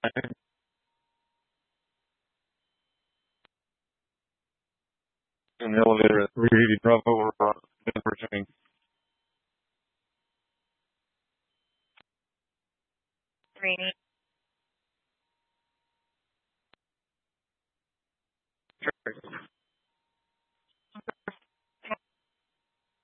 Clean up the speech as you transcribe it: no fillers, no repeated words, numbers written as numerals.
in the elevator at 380 Bravo or Virginia.